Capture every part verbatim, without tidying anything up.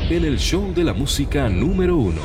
en el show de la música número uno.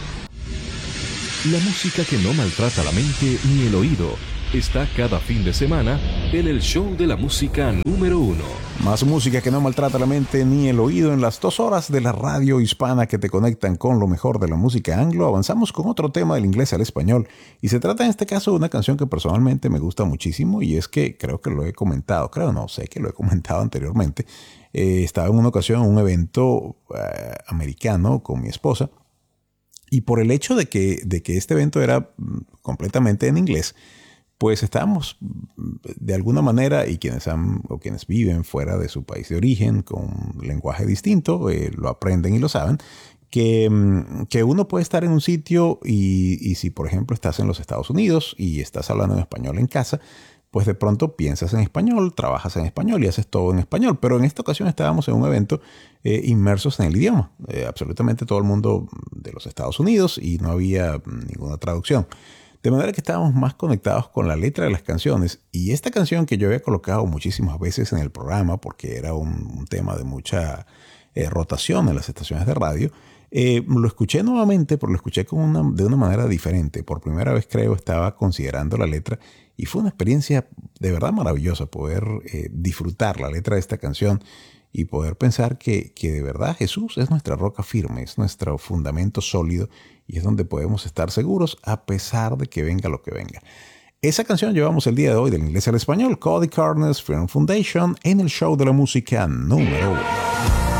La música que no maltrata la mente ni el oído está cada fin de semana en el show de la música número uno. Más música que no maltrata la mente ni el oído en las dos horas de la radio hispana que te conectan con lo mejor de la música anglo. Avanzamos con otro tema del inglés al español y se trata en este caso de una canción que personalmente me gusta muchísimo y es que creo que lo he comentado, creo no, sé que lo he comentado anteriormente. Eh, estaba en una ocasión en un evento eh, americano con mi esposa y por el hecho de que, de que este evento era completamente en inglés, pues estábamos de alguna manera, y quienes han o quienes viven fuera de su país de origen con un lenguaje distinto, eh, lo aprenden y lo saben, que, que uno puede estar en un sitio y, y si por ejemplo estás en los Estados Unidos y estás hablando en español en casa, pues de pronto piensas en español, trabajas en español y haces todo en español. Pero en esta ocasión estábamos en un evento eh, inmersos en el idioma. Eh, absolutamente todo el mundo de los Estados Unidos y no había ninguna traducción. De manera que estábamos más conectados con la letra de las canciones. Y esta canción que yo había colocado muchísimas veces en el programa porque era un, un tema de mucha eh, rotación en las estaciones de radio, eh, lo escuché nuevamente, pero lo escuché con una, de una manera diferente. Por primera vez creo estaba considerando la letra y fue una experiencia de verdad maravillosa poder eh, disfrutar la letra de esta canción y poder pensar que, que de verdad Jesús es nuestra roca firme, es nuestro fundamento sólido y es donde podemos estar seguros a pesar de que venga lo que venga. Esa canción llevamos el día de hoy del inglés al español, Cody Carnes Freedom Foundation, en el show de la música número uno.